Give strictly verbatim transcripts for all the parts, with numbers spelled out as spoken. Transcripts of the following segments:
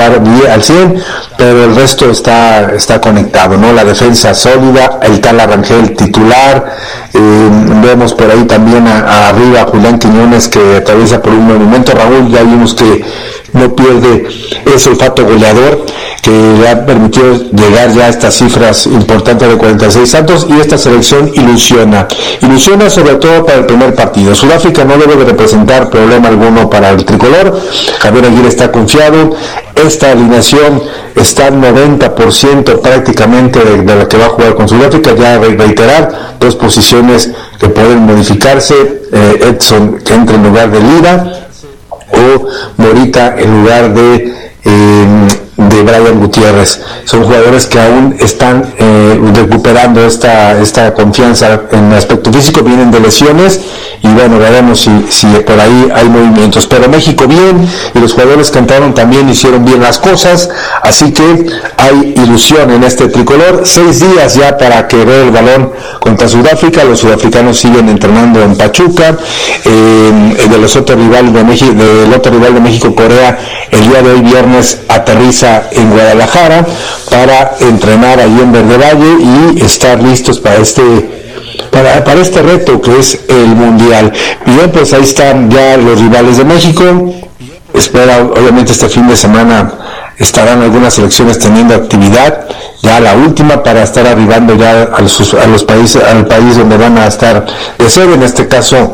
estar bien, al cien, pero el resto está, está conectado, ¿no? La defensa sólida, el Cala Rangel titular, eh, vemos por ahí también a, a arriba a Julián Quiñones, que atraviesa por un buen momento. Raúl, ya vimos que no pierde ese olfato goleador que le ha permitido llegar ya a estas cifras importantes de cuarenta y seis tantos, y esta selección ilusiona ilusiona sobre todo para el primer partido. Sudáfrica no debe de representar problema alguno para el tricolor. Javier Aguirre está confiado, esta alineación está al noventa por ciento prácticamente de, de la que va a jugar con Sudáfrica. Ya reiterar, dos posiciones que pueden modificarse, eh, Edson que entra en lugar de Lira, o Morita en lugar de eh, de Brian Gutiérrez. Son jugadores que aún están eh, recuperando esta esta confianza en el aspecto físico, vienen de lesiones, y bueno, veremos si, si por ahí hay movimientos. Pero México bien, y los jugadores que entraron también hicieron bien las cosas, así que hay ilusión en este tricolor. Seis días ya para que vea el balón contra Sudáfrica. Los sudafricanos siguen entrenando en Pachuca. Eh, de los otros rivales de México, del otro rival de México, Corea, el día de hoy viernes aterriza en Guadalajara para entrenar ahí en Verde Valle y estar listos para este para, para este reto que es el Mundial. Bien, pues ahí están ya los rivales de México. Espera, obviamente este fin de semana estarán algunas selecciones teniendo actividad, ya la última para estar arribando ya a los, a los países, al país donde van a estar de sede, en este caso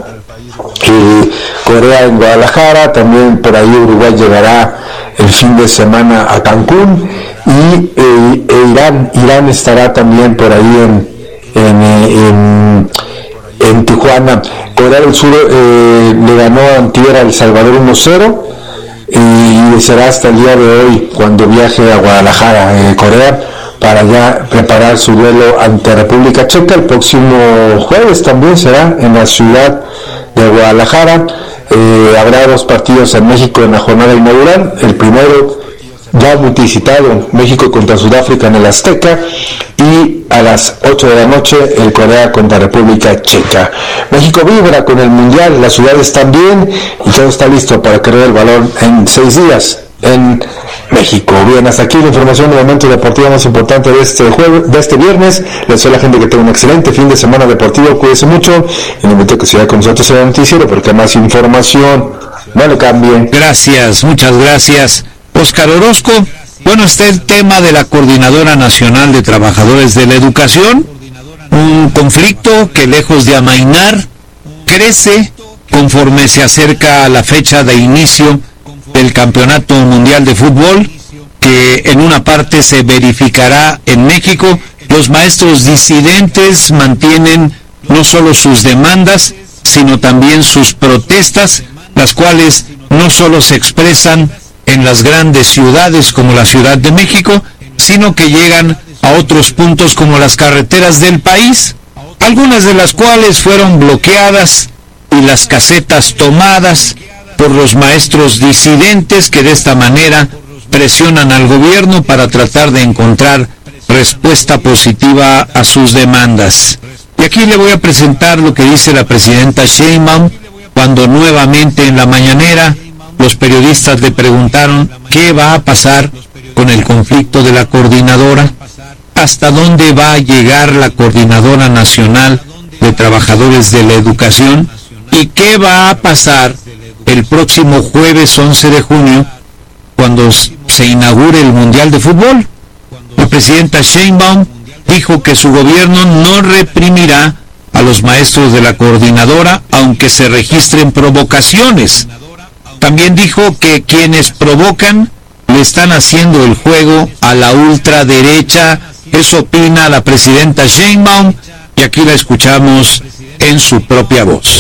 eh, Corea en Guadalajara. También por ahí Uruguay llegará el fin de semana a Cancún, y eh, e Irán Irán estará también por ahí en en, en, en Tijuana. Corea del Sur eh, le ganó antier a El Salvador uno cero, y será hasta el día de hoy cuando viaje a Guadalajara, eh, Corea, para ya preparar su duelo ante República Checa. El próximo jueves también será en la ciudad de Guadalajara. Eh, habrá dos partidos en México en la jornada inaugural. El primero, ya multicitado, México contra Sudáfrica en el Azteca, y a las ocho de la noche el Corea contra República Checa. México vibra con el Mundial, las ciudades también, y todo está listo para cargar el balón en seis días en México. Bien, hasta aquí la información de momento deportivo más importante de este jueves, de este viernes. Les deseo a la gente que tenga un excelente fin de semana deportivo, cuídense mucho, y le invito a que siga con nosotros en el noticiero, porque más información, no le cambien. Gracias, muchas gracias, Óscar Orozco. Bueno, está el tema de la Coordinadora Nacional de Trabajadores de la Educación, un conflicto que, lejos de amainar, crece conforme se acerca a la fecha de inicio del Campeonato Mundial de Fútbol, que en una parte se verificará en México. Los maestros disidentes mantienen no solo sus demandas, sino también sus protestas, las cuales no solo se expresan en las grandes ciudades como la Ciudad de México, sino que llegan a otros puntos como las carreteras del país, algunas de las cuales fueron bloqueadas y las casetas tomadas por los maestros disidentes, que de esta manera presionan al gobierno para tratar de encontrar respuesta positiva a sus demandas. Y aquí le voy a presentar lo que dice la presidenta Sheinbaum, cuando nuevamente en la mañanera los periodistas le preguntaron qué va a pasar con el conflicto de la coordinadora, hasta dónde va a llegar la Coordinadora Nacional de Trabajadores de la Educación, y qué va a pasar el próximo jueves once de junio, cuando se inaugure el Mundial de Fútbol. La presidenta Sheinbaum dijo que su gobierno no reprimirá a los maestros de la coordinadora, aunque se registren provocaciones. También dijo que quienes provocan le están haciendo el juego a la ultraderecha. Eso opina la presidenta Sheinbaum, y aquí la escuchamos en su propia voz.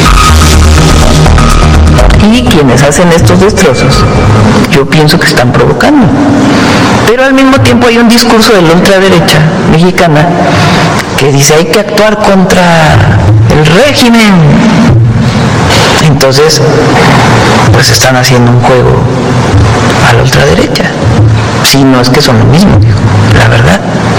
Y quienes hacen estos destrozos, yo pienso que están provocando. Pero al mismo tiempo hay un discurso de la ultraderecha mexicana que dice hay que actuar contra el régimen. Entonces, pues están haciendo un juego a la ultraderecha. Si no es que son lo mismo, la verdad.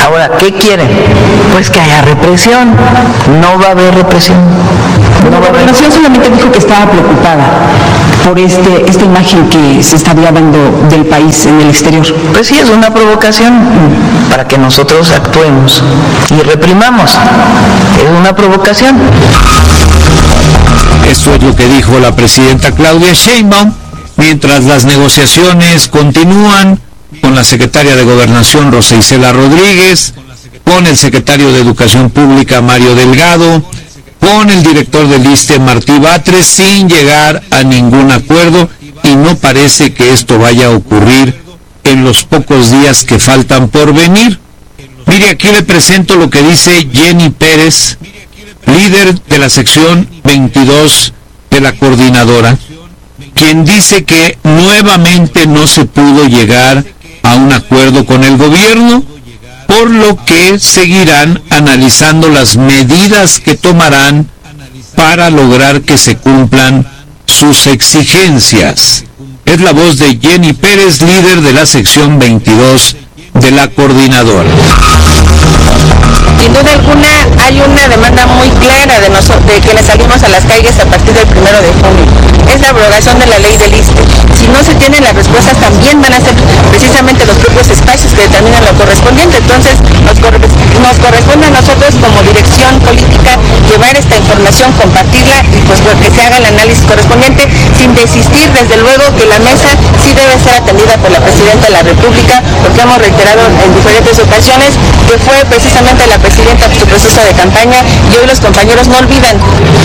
Ahora, ¿qué quieren? Pues que haya represión. No va a haber represión. No la gobernación solamente dijo que estaba preocupada por este esta imagen que se estaría dando del país en el exterior. Pues sí, es una provocación para que nosotros actuemos y reprimamos. Es una provocación. Esto es lo que dijo la presidenta Claudia Sheinbaum, mientras las negociaciones continúan con la secretaria de Gobernación Rosa Isela Rodríguez, con el secretario de Educación Pública Mario Delgado, con el director del ISSSTE Martí Batres, sin llegar a ningún acuerdo, y no parece que esto vaya a ocurrir en los pocos días que faltan por venir. Mire, aquí le presento lo que dice Jenny Pérez, líder de la sección veintidós de la coordinadora, quien dice que nuevamente no se pudo llegar a un acuerdo con el gobierno, por lo que seguirán analizando las medidas que tomarán para lograr que se cumplan sus exigencias. Es la voz de Jenny Pérez, líder de la sección veintidós de la coordinadora. Sin duda alguna hay una demanda muy clara de, nosotros, de quienes salimos a las calles a partir del primero de junio. Es la abrogación de la ley del ISSSTE. Si no se tienen las respuestas, también van a ser precisamente los propios espacios que determinan lo correspondiente. Entonces nos, corre, nos corresponde a nosotros como dirección política llevar esta información, compartirla y pues que se haga el análisis correspondiente, sin desistir. Desde luego que la mesa sí debe ser atendida por la Presidenta de la República, porque hemos reiterado en diferentes ocasiones que fue precisamente la Presidenta en su proceso de campaña, y hoy los compañeros no olvidan.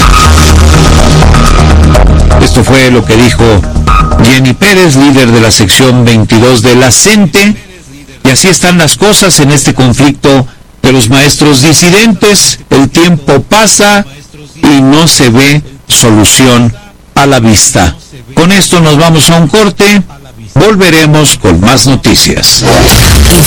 Esto fue lo que dijo Jenny Pérez, líder de la sección veintidós de la CENTE, y así están las cosas en este conflicto de los maestros disidentes. El tiempo pasa y no se ve solución a la vista. Con esto nos vamos a un corte, volveremos con más noticias.